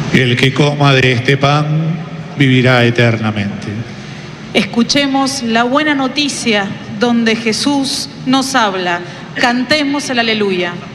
El que coma de este pan vivirá eternamente. Escuchemos la buena noticia donde Jesús nos habla. Cantemos el aleluya.